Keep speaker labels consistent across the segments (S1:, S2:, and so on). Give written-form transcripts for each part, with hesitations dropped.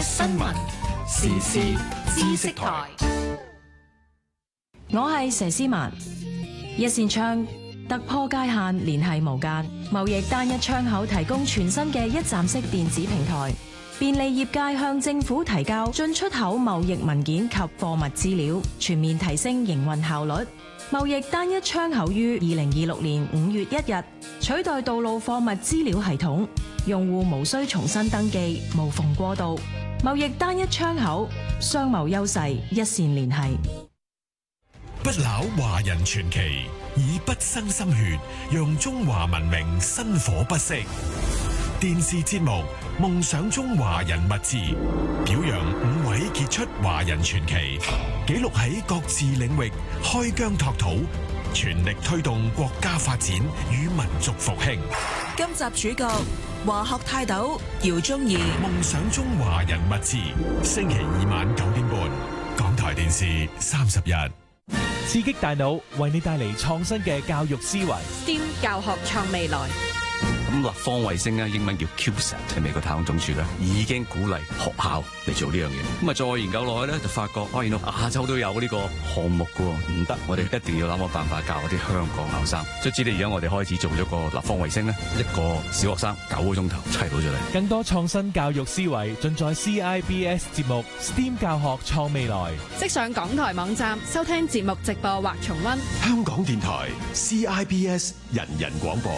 S1: 新聞時事知識台。
S2: 我係佘詩曼。一線窗突破界限，聯繫無間，貿易單一窗口提供全新嘅一站式電子平台，便利業界向政府提交進出口貿易文件及貨物資料，全面提升營運效率。貿易單一窗口於2026年5月1日取代道路貨物資料系統，用戶無需重新登記，無縫過渡。貿易單一窗口，商貿優勢一線聯繫。
S3: 不朽華人傳奇，以不生心血，讓中華文明薪火不息。電視節目《夢想中華人物誌》，表揚5位傑出華人傳奇，記錄喺各自領域開疆拓土，全力推動國家發展與民族復興。
S4: 今集主角華學泰斗姚宗儀。《
S3: 夢想中華人物誌》，星期2晚9點半，港台電視31。
S5: 刺激大腦，為你帶嚟創新嘅教育思維。
S6: STEM 教學創未來。
S7: 咁立方衛星咧，英文叫 CubeSat， 喺美國太空總署咧已經鼓勵學校嚟做呢樣嘢。咁啊，再研究落去咧，就發覺原來亞洲都有呢個項目噶，唔得，我哋一定要諗個辦法教啲香港後生。所以知你而家我哋開始做咗個立方衛星咧，一個小學生9個鐘頭砌到出嚟。
S5: 更多創新教育思維盡在 CIBS 節目 STEM 教學創未來。
S6: 即上港台網站收聽節目直播或重溫。
S3: 香港電台 CIBS 人人廣播。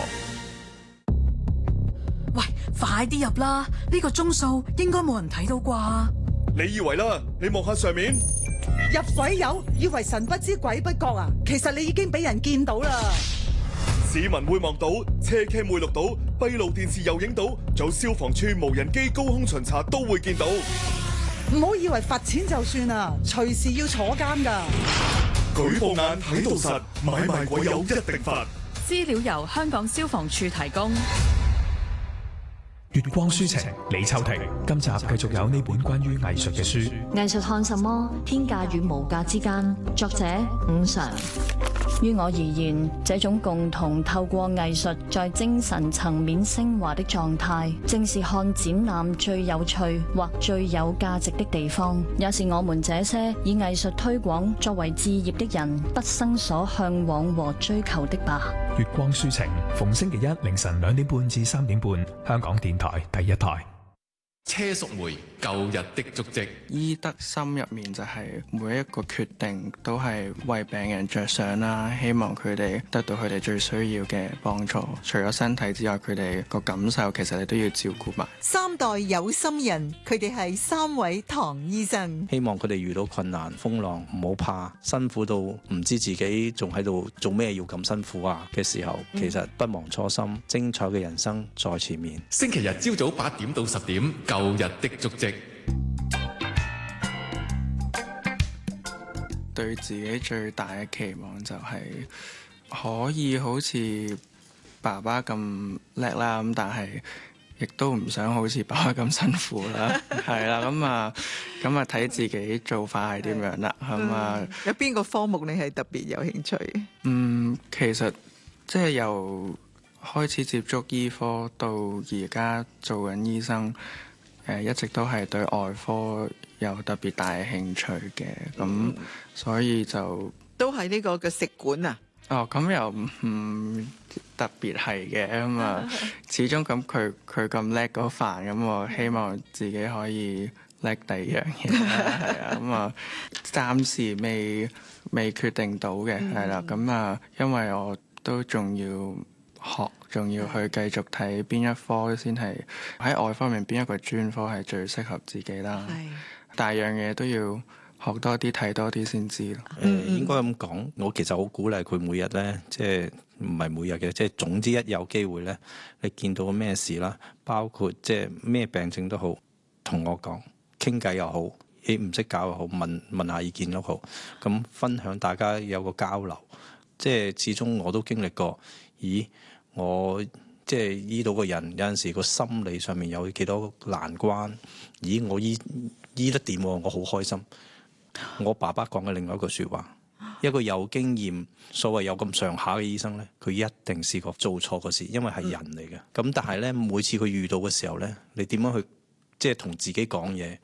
S4: 喂，快啲入啦！呢個鐘數應該冇人睇到啩？
S8: 你以為啦？你望下上面，
S9: 入鬼友以為神不知鬼不覺啊！其實你已經俾人見到啦。
S8: 市民會望到，車 cam 會錄到，閉路電視又影到，仲有消防處無人機高空巡查都會見到。
S9: 唔好以為罰錢就算啦，隨時要坐監㗎。
S8: 舉報眼睇到實，買賣鬼友一定罰。
S6: 資料由香港消防處提供。
S10: 月光書情，李秋婷。今集繼續有呢本關於藝術嘅書。
S11: 藝術看什麼？天價與無價之間。作者伍常。於我而言，這種共同透過藝術在精神層面升華的狀態，正是看展覽最有趣或最有價值的地方，也是我們這些以藝術推廣作為志業的人畢生所向往和追求的吧。
S10: 月光書情，逢星期一凌晨2點半至3點半，香港電台第一台。
S12: 車淑梅舊日的足跡，
S13: 醫德心入面就係每一個決定都係為病人着想啦，希望佢哋得到佢哋最需要嘅幫助。除咗身體之外，佢哋個感受其實你都要照顧埋。
S14: 3代有心人，佢哋係3位唐醫生。
S15: 希望佢哋遇到困難風浪唔好怕，辛苦到唔知自己仲喺度做咩要咁辛苦啊嘅時候，其實不忘初心，精彩嘅人生在前面。
S12: 星期日朝早8點到10點。舊日的足跡，
S13: 對自己最大嘅期望就係可以好似爸爸咁叻啦，咁但係亦都唔想好似爸爸咁辛苦啦，係啦，咁啊睇自己做法係點樣啦，咁啊
S14: 有邊個科目你係特別有興趣？
S13: 其實即係由開始接觸醫科到而家做緊醫生。一直都係對外科有特別大嘅興趣嘅，咁所以就
S14: 都係呢個嘅食管啊。
S13: 咁又唔特別係嘅，咁啊，始終咁佢咁叻嗰飯，咁我希望自己可以叻第二樣嘢，係啊，咁啊，暫時未決定到嘅，係啦，咁啊，因為我都仲要學。仲要去繼續睇邊一科先係喺外方面邊一個專科係最適合自己啦。大樣嘢都要學多啲睇多啲先知咯。
S15: 應該咁講，我其實好鼓勵佢每日咧，即係唔係每日嘅，即係總之一有機會咧，你見到咩事啦，包括即係咩病症都好，同我講傾偈又好，你唔識搞又好，問下意見都好，咁分享大家有個交流。即係始終我都經歷過，我即係醫到個人，有陣時個心理上面有幾多難關，我醫得掂，我好開心。我爸爸講嘅另外一句説話，一個有經驗、所謂有咁上下嘅醫生咧，佢一定試過做錯個事，因為係人嚟嘅。咁但係咧，每次佢遇到嘅時候咧，你點樣去即係同自己講嘢？